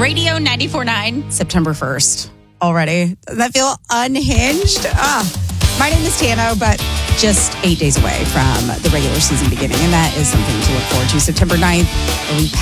Radio 94.9. September 1st already. Doesn't that feel unhinged? My name is Tano, but just 8 days away from the regular season beginning, and that is something to look forward to. September 9th, where we